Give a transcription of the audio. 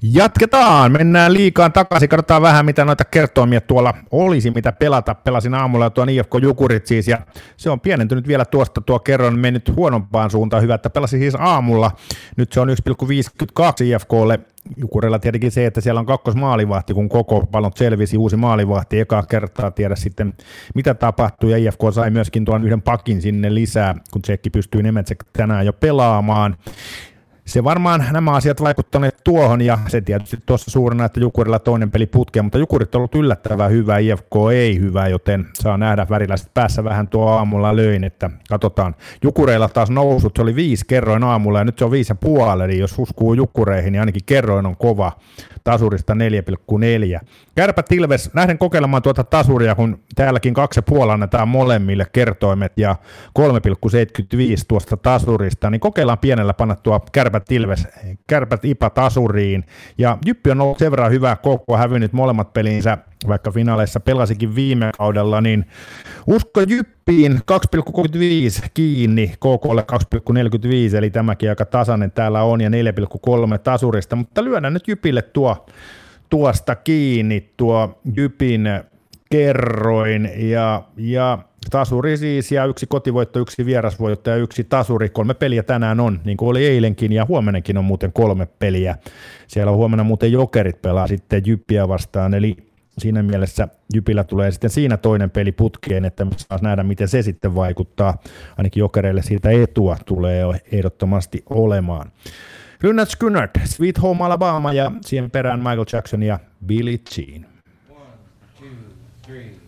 Jatketaan, mennään liikaan takaisin, katsotaan vähän mitä noita kertoimia tuolla olisi, mitä pelata. Pelasin aamulla tuon IFK Jukurit siis ja se on pienentynyt vielä tuosta, tuo kerroin mennyt huonompaan suuntaan, hyvä, että pelasin siis aamulla. Nyt se on 1,52 IFKlle. Jukurilla tietenkin se, että siellä on kakkosmaalivahti, kun koko pallon selvisi uusi maalivahti. Ekaa kertaa tiedä sitten, mitä tapahtuu, ja IFK sai myöskin tuon yhden pakin sinne lisää, kun Tsekki pystyy Nemetsek tänään jo pelaamaan. Se varmaan nämä asiat vaikuttaneet tuohon, ja se tietysti tuossa suurena, että Jukurilla toinen peli putkeen, mutta Jukurit on ollut yllättävän hyvä, IFK ei hyvä, joten saa nähdä väriläiset päässä vähän tuo aamulla löin, että katsotaan. Jukureilla taas nousut, se oli 5 kerroin aamulla, ja nyt se on 5,5, eli jos uskoo Jukureihin, niin ainakin kerroin on kova, tasurista 4,4. Kärpät Ilves, lähden kokeilemaan tuota tasuria, kun täälläkin 2,5 annetaan molemmille kertoimet, ja 3,75 tuosta tasurista, niin kokeillaan pienellä panna tuo Kärpät Ilves, Kärpät IPA tasuriin, ja Jyppi on ollut sen verran hyvä koko, hävinnyt molemmat pelinsä, vaikka finaaleissa pelasikin viime kaudella, niin usko Jyppiin 2,35 kiinni, KKlle 2,45, eli tämäkin aika tasainen täällä on, ja 4,3 tasurista, mutta lyödään nyt Jypille tuosta kiinni, tuo Jypin kerroin, ja tasuri siis, ja 1 kotivoitto, 1 vierasvoitto ja 1 tasuri. 3 peliä tänään on, niin kuin oli eilenkin, ja huomennakin on muuten 3 peliä. Siellä on huomenna muuten Jokerit pelaa sitten Jyppiä vastaan, eli siinä mielessä Jypillä tulee sitten siinä toinen peli putkeen, että saas nähdä, miten se sitten vaikuttaa. Ainakin Jokereille siitä etua tulee ehdottomasti olemaan. Lynyrd Skynyrd, Sweet Home Alabama, ja siihen perään Michael Jackson ja Billie Jean. 1, 2, 3